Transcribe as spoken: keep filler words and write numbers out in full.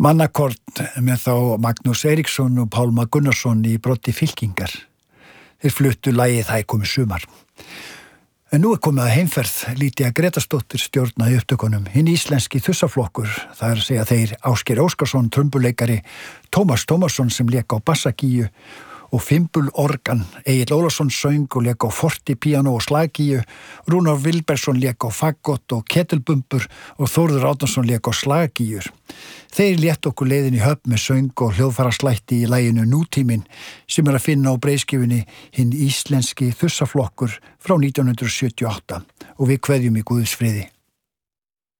Mannakort með þá Magnús Eiríksson og Pálma Gunnarsson í broddi fylkingar. Þeir fluttu lagið Það er komið sumar. En nú er komið að heimferð Lýdía Grétarsdóttir stjórna í upptökunum. Hinn íslenski þussaflokkur, það er að segja þeir Ásgeir Óskarsson, trumbuleikari, Tómas Tómasson sem lék á bassagíu og fimbul organ, Egill Ólafsson söng og lék á fortipíano og slagíu, Rúnar Vilbergsson lék á fagott og ketilbumbur og Þórður Árnason lék á slagíur. Þeir létt okkur leiðin í höfn með söng og hljóðfaraslætti í laginu Nútíminn sem er að finna á breiðskjöfunni hinn íslenski þussaflokkur frá nítján hundruð sjötíu og átta og við kveðjum í Guðs friði.